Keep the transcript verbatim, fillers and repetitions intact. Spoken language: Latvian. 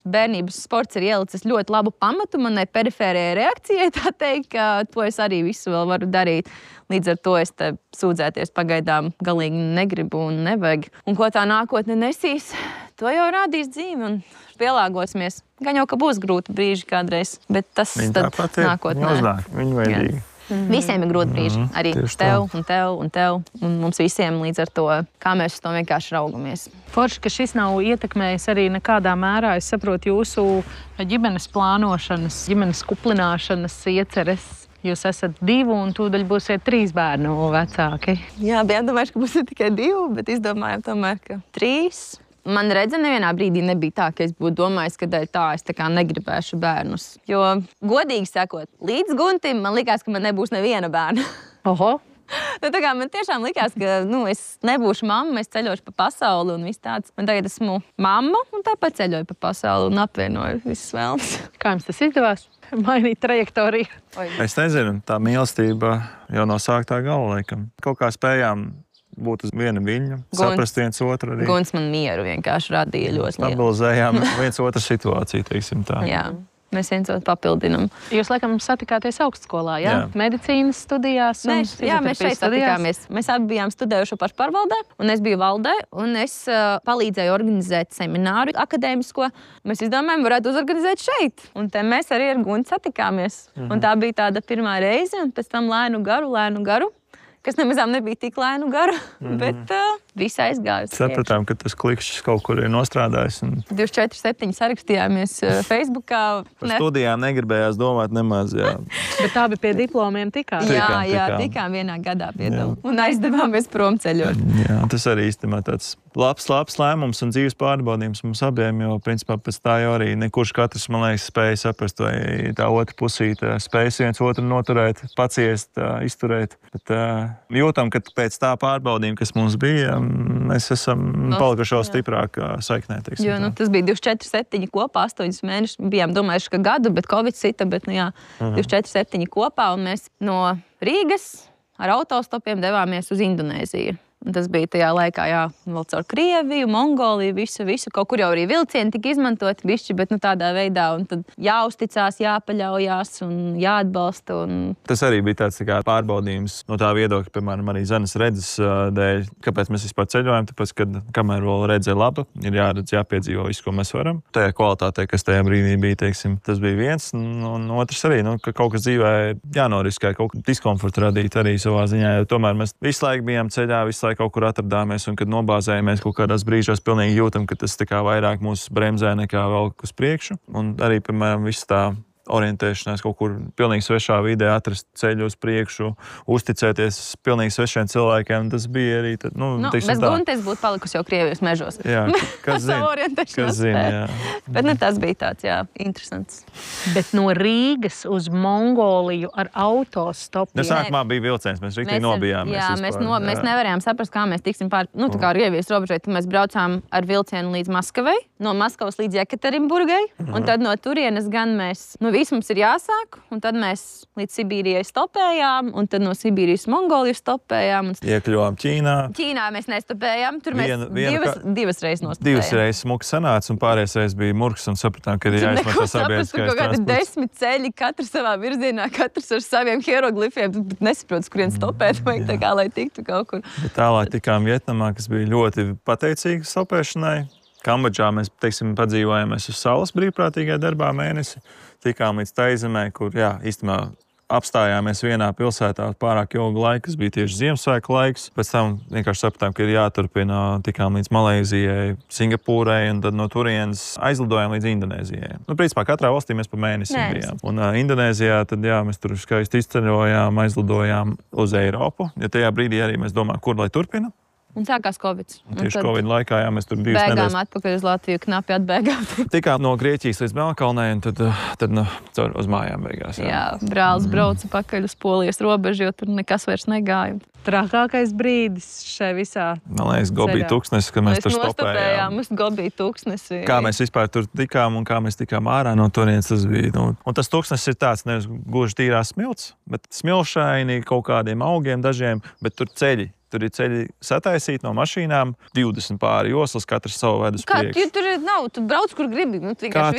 bērnības sports ir ielicis ļoti labu pamatu manai perifērajai reakcijai, tā teikt, ka to es arī visu vēl varu darīt. Līdz ar to es te sūdzēties pagaidām galīgi negribu un nevajag. Un ko tā nākotne nesīs, to jau rādīs dzīve un pielāgosimies. Gan jau, ka būs grūti brīži kādreiz, bet tas Viņa tad nākotnē. Viņa uznāk, viņa vajadīgi. Mm-hmm. Visiem ir grūti brīži, mm-hmm. arī tev tā. un tev un tev un mums visiem līdz ar to, kā mēs uz to vienkārši raugamies. Forši, ka šis nav ietekmējis arī nekādā mērā, es saprotu, jūsu ģimenes plānošanas, ģimenes kuplināšanas ieceres. Jūs esat divi un tūdaļ būsiet trīs bērnu vecāki. Jā, bijām domājuši, ka būs tikai divi, bet izdomājām tomēr, ka trīs. Man redze nevienā brīdī nebija tā, ka es būtu domājis, ka dēļ tā es tā kā negribēšu bērnus. Jo, godīgi sakot, līdz Guntim man likās, ka man nebūs neviena bērna. Oho! Nu, tā kā man tiešām likās, ka nu, es nebūšu mamma, es ceļošu pa pasauli un viss tāds. Un tagad esmu mamma un tāpat ceļoju pa pasauli un apvienoju visas vēlmes. Kā jums tas izdevās? Mainīt trajektoriju? Es nezinu, tā mīlestība jau no sāktā gala, laikam. Kaut kā spējām būt uz viena viļņa, saprast viens otru arī. Guns man mieru vienkārši radīja ļoti lielu. Stabilizējām viens otru situāciju, teiksim tā. Jā. Mēs viens otru papildinām. Jūs, laikam, satikāties augstskolā, jā? jā. Medicīnas studijās un Nē, jā, mēs šeit satikāmies. Mēs abi bijām studējuši pašpārvaldē, un es biju valdē, un es uh, palīdzēju organizēt semināru akadēmisko. Mēs izdomājām, varētu uzorganizēt šeit. Un te mēs arī ar Gunu satikāmies. Mhm. Un tā bija tāda pirmā reize, un pēc tam lēnu garu, lēnu garu. Kas nemazām nebija tik lēnu garu, mm-hmm. bet uh, viss aizgāja. Sapratām, ka tas klikšķis kaut kur ir nostrādājis. Un... divdesmit četri septiņi sarakstījāmies uh, Facebookā. Par ne... studijām negribējās domāt nemaz, jā. Bet tā bija pie diplomiem tikām? Jā, tikām, jā, tikām. tikām vienā gadā piedalām. Un aizdevāmies prom ceļot. Jā, tas arī īstenībā tāds labs, labs lēmums un dzīves pārbaudījums mums abiem, jo principā pēc tā jau arī nekurš katrs, man liekas, spēja saprast, vai tā otra pusīte spējas viens otru noturēt, paciest, izturēt. Bet, jūtam, ka pēc tā pārbaudījuma, kas mums bija, mēs esam palikuši vēl stiprāk saiknē. Teiksim, jo, nu, tas bija divdesmit četri septiņi kopā, astoņus mēnešus. Bijām domājuši, ka gadu, bet Covid sita, bet nu, jā, uh-huh. divdesmit četri septiņi kopā. Un mēs no Rīgas ar autostopiem devāmies uz Indonēziju. Un tas bija tajā laikā, jā, vēl caur Krieviju, Mongoliju, visu, visu. Kaut kur jau arī vilcieni tika izmantoti bišķi, bet nu tādā veidā. Un tad jāuzticās, jāpaļaujās un jāatbalsta. Un... Tas arī bija tāds tā kā pārbaudījums no tā viedokļa, piemēram, arī Zanes redzes dēļ. Kāpēc mēs vispār ceļojam? Tāpēc, kad kamēr vēl redze laba, ir jāredz, jāpiedzīvo visu, ko mēs varam. Tajā kvalitātē, kas tajā brīdī bija, teiksim, tas bija viens. Un otrs arī, nu, ka kaut kas dzīvē jānoriskē, kaut kā diskomfortu radīt arī savā ziņā. Jo tomēr mēs visu laiku bijām ceļā, visu laiku kaut kur atradāmies, un kad nobāzējamies kaut kādās brīžos, pilnīgi jūtam, ka tas tā kā vairāk mūs bremzē nekā vēl uz priekšu. Un arī, piemēram, viss tā orientēšanās kaut kur pilnīgi svešā vidē, atrast ceļu uz priekšu, uzticēties pilnīgi svešiem cilvēkiem. Tas bija arī tad, nu, nu teiksim, bez Guntes būtu palikusi jau Krievijas mežos. Jā, kas zina, kas zina, jā. Bet nu, tas bija tāds, jā, interesants. Bet no Rīgas uz Mongoliju ar autostopiem. Nu, sākumā bija vilciens, mēs riktīgi nobijāmies. Jā, vispār, mēs, no, jā. mēs nevarējām saprast, kā mēs tiksim pār, nu, tā kā Krievijas robežai, tad mēs braucām ar vilcienu līdz Maskavai, no Maskavas līdz Jekaterinburgai, mm. un tad no turienes gan mēs, nu, viss mums ir jāsāk, un tad mēs līdz Sibīrijai stopējām, un tad no Sibīrijas Mongoliju stopējām. Un... Iekļuvām Ķīnā. Ķīnā mēs nestopējām, tur viena, mēs viena, divas, kā... divas reizes nostopējām. Divas reizes smuki sanāca, un pārējais reizes bija murgs, un sapratām, ka ir jāizmanto sabiedriskais transports. Kaut kādi desmit ceļi, katrs savā virzienā, katrs ar saviem hieroglifiem, bet nesaprotu, kurien stopēt, vai tā kā, lai tiktu kaut kur. Bet tālāk tikām Vietnamā, kas bija ļoti pateicīga stopēšanai. Kambodžā mēs, teiksim, padzīvojāmies uz salas brīvprātīgajā darbā mēnesi. Tikām līdz Taizemē, kur, jā, īstenībā apstājāmies vienā pilsētā pārāk ilgu laiku, kas bija tieši Ziemassvētku laiks. Pēc tam vienkārši sapratām, ka ir jāturpina, tikām līdz Malēzijai, Singapūrai, un tad no turienes aizlidojām līdz Indonēzijai. Nu, principā, katrā valstī mēs pa mēnesi bijām. Un uh, Indonēzijā tad, jā, mēs tur skaisti izceļojām, aizlidojām uz Eiropu. Ja tajā brīdī arī mēs domājam, kur lai turpina. Un sākās Covid. Un tieši Covid laikā, jā, mēs tur divas nedēļas... Bēgām atpakaļ uz Latviju, knapi atbēgām. Tikām no Grieķijas līdz Melnkalnei, un tad, tad nu, uz mājām beigās. Jā, jā brālis brauca pakaļ uz Polijas robežu, jo tur nekas vairs negāja. trakākais brīdis šai visā? Man liekas, Gobija tūkstnesis, kad mēs, mēs tur stopējām. Mēs Gobija tūkstnesi. Kā mēs vispār tur tikām un kā mēs tikām ārā no turienes, tas bija. Nu, un tas tūkstnesis ir tāds, nevis gluži tīrā smilts, bet smilšaini kaut kādiem augiem dažiem, bet tur ceļi. Tur ir ceļi sataisīti no mašīnām, divdesmit pāri joslas, katrs savu vedu uz priekšu. Kā tur nav? Tu brauc, kur gribi. Nu,